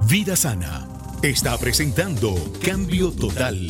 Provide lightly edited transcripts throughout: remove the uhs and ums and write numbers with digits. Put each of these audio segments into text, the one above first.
Vida Sana está presentando Cambio Total,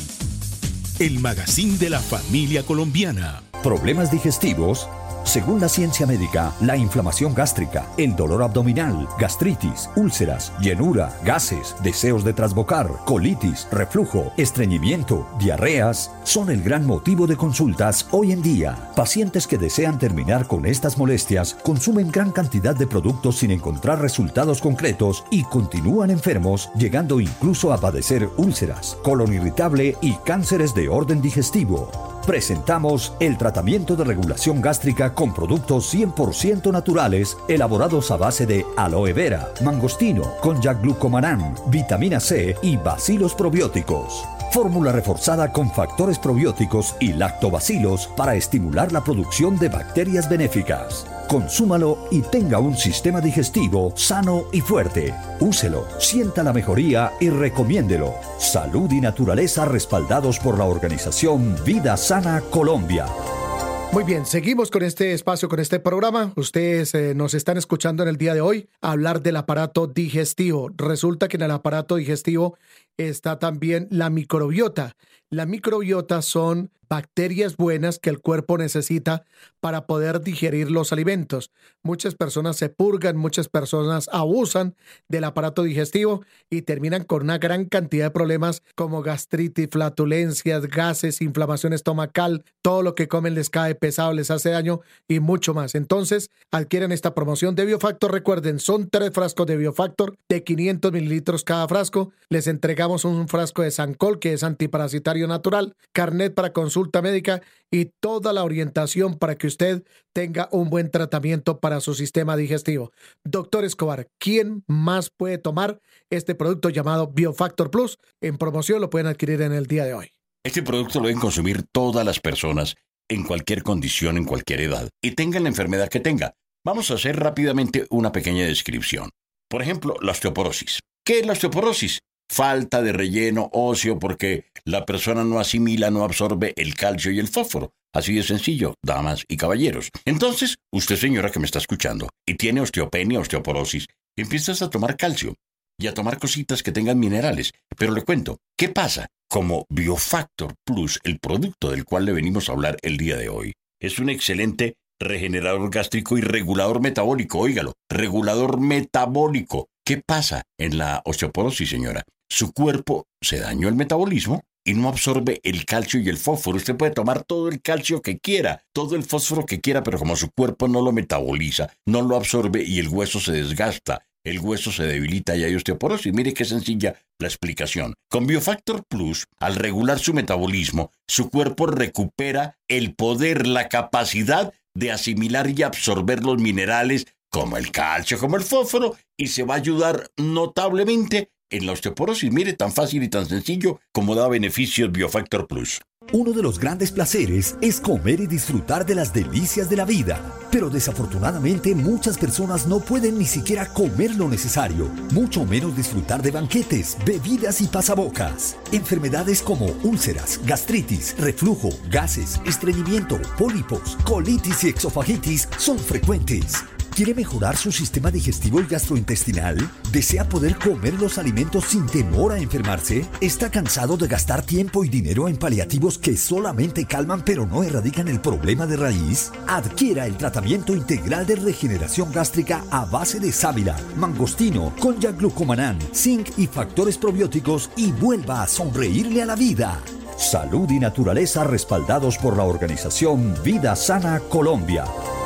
el magazine de la familia colombiana. Problemas digestivos. Según la ciencia médica, la inflamación gástrica, el dolor abdominal, gastritis, úlceras, llenura, gases, deseos de trasbocar, colitis, reflujo, estreñimiento, diarreas, son el gran motivo de consultas hoy en día. Pacientes que desean terminar con estas molestias consumen gran cantidad de productos sin encontrar resultados concretos y continúan enfermos, llegando incluso a padecer úlceras, colon irritable y cánceres de orden digestivo. Presentamos el tratamiento de regulación gástrica con productos 100% naturales elaborados a base de aloe vera, mangostino, konjac glucomannan, vitamina C y bacilos probióticos. Fórmula reforzada con factores probióticos y lactobacilos para estimular la producción de bacterias benéficas. Consúmalo y tenga un sistema digestivo sano y fuerte. Úselo, sienta la mejoría y recomiéndelo. Salud y naturaleza respaldados por la organización Vida Sana Colombia. Muy bien, seguimos con este espacio, con este programa. Ustedes nos están escuchando en el día de hoy hablar del aparato digestivo. Resulta que en el aparato digestivo está también la microbiota. La microbiota son bacterias buenas que el cuerpo necesita para poder digerir los alimentos. Muchas personas se purgan, muchas personas abusan del aparato digestivo y terminan con una gran cantidad de problemas como gastritis, flatulencias, gases, inflamación estomacal, todo lo que comen les cae pesado, les hace daño y mucho más. Entonces, adquieren esta promoción de Biofactor. Recuerden, son 3 frascos de Biofactor de 500 mililitros cada frasco. Les entregamos un frasco de Sancol, que es antiparasitario natural, carnet para consulta médica y toda la orientación para que usted tenga un buen tratamiento para su sistema digestivo. Doctor Escobar, ¿quién más puede tomar este producto llamado Biofactor Plus? En promoción lo pueden adquirir en el día de hoy. Este producto lo deben consumir todas las personas en cualquier condición, en cualquier edad, y tengan la enfermedad que tenga. Vamos a hacer rápidamente una pequeña descripción. Por ejemplo, la osteoporosis. ¿Qué es la osteoporosis? Falta de relleno óseo porque la persona no asimila, no absorbe el calcio y el fósforo. Así de sencillo, damas y caballeros. Entonces, usted, señora que me está escuchando y tiene osteopenia, osteoporosis, empiezas a tomar calcio y a tomar cositas que tengan minerales. Pero le cuento, ¿qué pasa? Como Biofactor Plus, el producto del cual le venimos a hablar el día de hoy, es un excelente regenerador gástrico y regulador metabólico. Óigalo, regulador metabólico. ¿Qué pasa en la osteoporosis, señora? Su cuerpo se dañó el metabolismo y no absorbe el calcio y el fósforo. Usted puede tomar todo el calcio que quiera, todo el fósforo que quiera, pero como su cuerpo no lo metaboliza, no lo absorbe y el hueso se desgasta, el hueso se debilita y hay osteoporosis. Mire qué sencilla la explicación. Con Biofactor Plus, al regular su metabolismo, su cuerpo recupera el poder, la capacidad de asimilar y absorber los minerales como el calcio, como el fósforo, y se va a ayudar notablemente en la osteoporosis. Mire, tan fácil y tan sencillo como da beneficios Biofactor Plus. Uno de los grandes placeres es comer y disfrutar de las delicias de la vida. Pero desafortunadamente muchas personas no pueden ni siquiera comer lo necesario, mucho menos disfrutar de banquetes, bebidas y pasabocas. Enfermedades como úlceras, gastritis, reflujo, gases, estreñimiento, pólipos, colitis y exofagitis son frecuentes. ¿Quiere mejorar su sistema digestivo y gastrointestinal? ¿Desea poder comer los alimentos sin temor a enfermarse? ¿Está cansado de gastar tiempo y dinero en paliativos que solamente calman pero no erradican el problema de raíz? Adquiera el tratamiento integral de regeneración gástrica a base de sábila, mangostino, konjac glucomannan, zinc y factores probióticos y vuelva a sonreírle a la vida. Salud y naturaleza respaldados por la organización Vida Sana Colombia.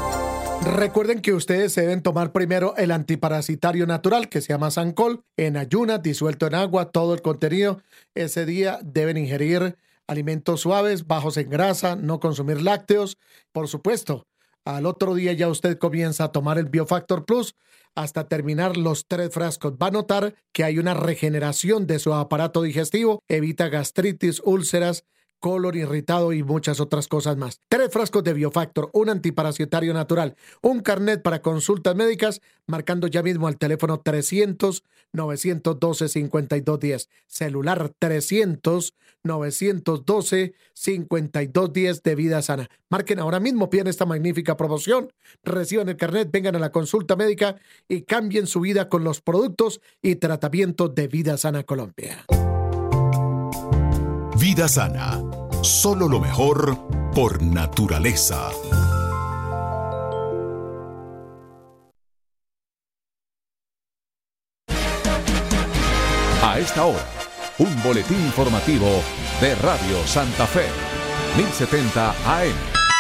Recuerden que ustedes se deben tomar primero el antiparasitario natural, que se llama Sancol, en ayunas, disuelto en agua, todo el contenido. Ese día deben ingerir alimentos suaves, bajos en grasa, no consumir lácteos. Por supuesto, al otro día ya usted comienza a tomar el Biofactor Plus hasta terminar los 3 frascos. Va a notar que hay una regeneración de su aparato digestivo, evita gastritis, úlceras, colon irritado y muchas otras cosas más. 3 frascos de Biofactor, un antiparasitario natural, un carnet para consultas médicas, marcando ya mismo al teléfono 300-912-5210. Celular 300-912-5210 de Vida Sana. Marquen ahora mismo, piden esta magnífica promoción, reciban el carnet, vengan a la consulta médica y cambien su vida con los productos y tratamientos de Vida Sana Colombia. Vida Sana, solo lo mejor por naturaleza. A esta hora, un boletín informativo de Radio Santa Fe, 1070 AM.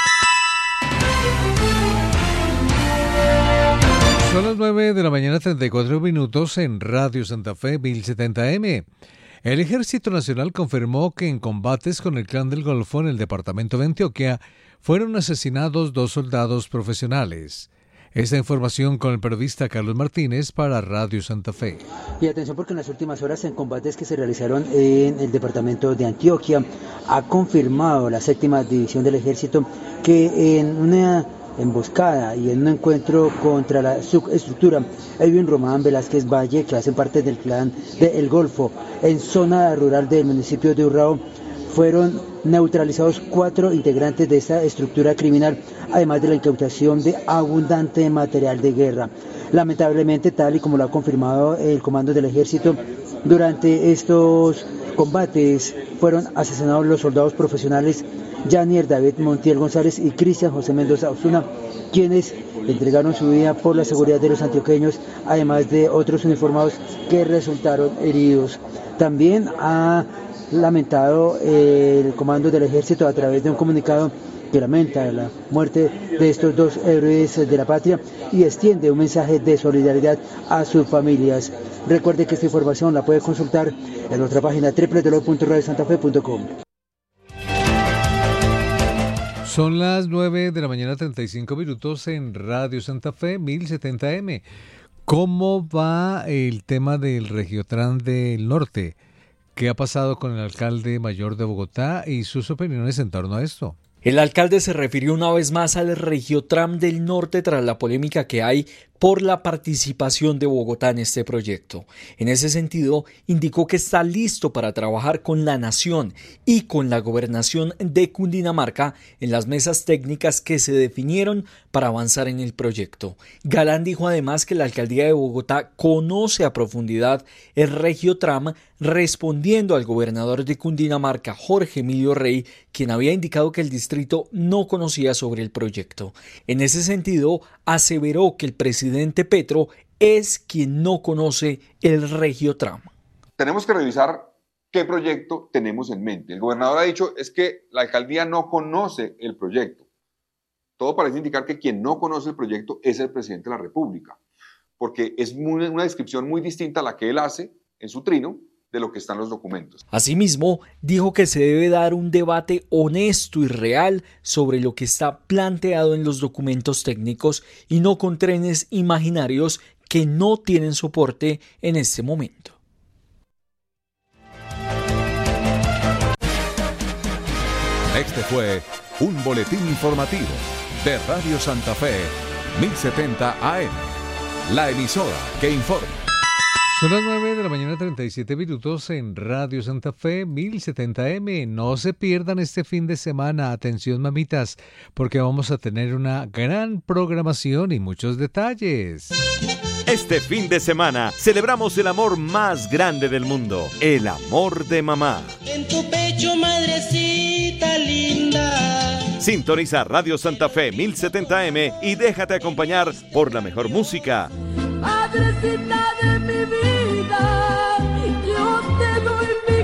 Son las 9 de la mañana, 34 minutos en Radio Santa Fe, 1070 AM. El Ejército Nacional confirmó que en combates con el Clan del Golfo en el departamento de Antioquia fueron asesinados 2 soldados profesionales. Esta información con el periodista Carlos Martínez para Radio Santa Fe. Y atención porque en las últimas horas en combates que se realizaron en el departamento de Antioquia ha confirmado la 7ª División del Ejército que en una emboscada y en un encuentro contra la subestructura Edwin Román Velázquez Valle, que hacen parte del Clan de El Golfo, en zona rural del municipio de Urrao, fueron neutralizados 4 integrantes de esta estructura criminal, además de la incautación de abundante material de guerra. Lamentablemente, tal y como lo ha confirmado el comando del ejército, durante estos combates fueron asesinados los soldados profesionales Janier David Montiel González y Cristian José Mendoza Osuna, quienes entregaron su vida por la seguridad de los antioqueños, además de otros uniformados que resultaron heridos. También ha lamentado el comando del ejército a través de un comunicado que lamenta la muerte de estos 2 héroes de la patria y extiende un mensaje de solidaridad a sus familias. Recuerde que esta información la puede consultar en nuestra página www.radiosantafe.com. Son las 9 de la mañana, 35 minutos en Radio Santa Fe, 1070 AM. ¿Cómo va el tema del Regiotran del Norte? ¿Qué ha pasado con el alcalde mayor de Bogotá y sus opiniones en torno a esto? El alcalde se refirió una vez más al Regiotram del Norte tras la polémica que hay por la participación de Bogotá en este proyecto. En ese sentido, indicó que está listo para trabajar con la Nación y con la Gobernación de Cundinamarca en las mesas técnicas que se definieron para avanzar en el proyecto. Galán dijo además que la alcaldía de Bogotá conoce a profundidad el Regiotram, respondiendo al gobernador de Cundinamarca, Jorge Emilio Rey, quien había indicado que el distrito no conocía sobre el proyecto. En ese sentido, aseveró que el presidente Petro es quien no conoce el Regiotram. Tenemos que revisar qué proyecto tenemos en mente. El gobernador ha dicho es que la alcaldía no conoce el proyecto. Todo parece indicar que quien no conoce el proyecto es el presidente de la República, porque es una descripción muy distinta a la que él hace en su trino de lo que están los documentos. Asimismo, dijo que se debe dar un debate honesto y real sobre lo que está planteado en los documentos técnicos y no con trenes imaginarios que no tienen soporte en este momento. Este fue un boletín informativo de Radio Santa Fe, 1070 AM, la emisora que informa. Son las 9 de la mañana, 37 minutos en Radio Santa Fe, 1070 AM. No se pierdan este fin de semana, atención mamitas, porque vamos a tener una gran programación y muchos detalles. Este fin de semana celebramos el amor más grande del mundo, el amor de mamá. En tu pecho, madrecita linda. Sintoniza Radio Santa Fe 1070M y déjate acompañar por la mejor música. Madrecita de mi vida, yo te doy mi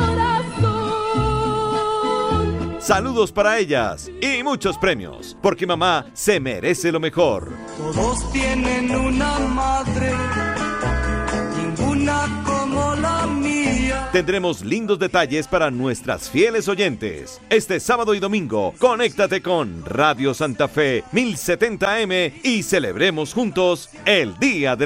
corazón. Saludos para ellas y muchos premios, porque mamá se merece lo mejor. Todos tienen una madre, ninguna como la mía. Tendremos lindos detalles para nuestras fieles oyentes. Este sábado y domingo, conéctate con Radio Santa Fe 1070M y celebremos juntos el Día de